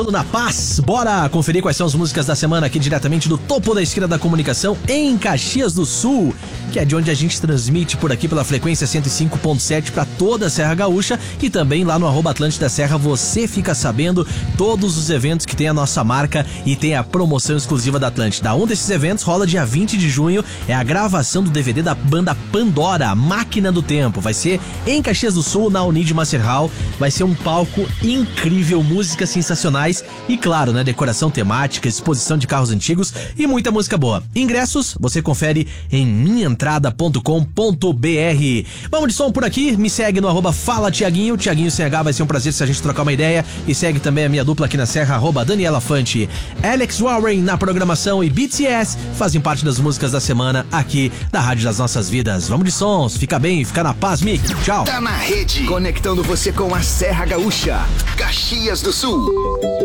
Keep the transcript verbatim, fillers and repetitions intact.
Na Paz, bora conferir quais são as músicas da semana aqui diretamente do topo da esquina da comunicação em Caxias do Sul, que é de onde a gente transmite por aqui pela frequência cento e cinco ponto sete para toda a Serra Gaúcha e também lá no arroba Atlântida Serra você fica sabendo todos os eventos que tem a nossa marca e tem a promoção exclusiva da Atlântida. Um desses eventos rola dia vinte de junho, é a gravação do D V D da banda Pandora, Máquina do Tempo. Vai ser em Caxias do Sul, na Unid Master Hall, vai ser um palco incrível, músicas sensacionais e claro, né, decoração temática, exposição de carros antigos e muita música boa. Ingressos você confere em minha entrada ponto com ponto b r. Vamos de som por aqui, me segue no arroba Fala Tiaguinho, Tiaguinho C H, vai ser um prazer se a gente trocar uma ideia e segue também a minha dupla aqui na Serra, arroba Daniela Fante. Alex Warren na programação e B T S fazem parte das músicas da semana aqui da Rádio das Nossas Vidas. Vamos de sons, fica bem, fica na paz, Mick, tchau. Tá na rede, conectando você com a Serra Gaúcha, Caxias do Sul.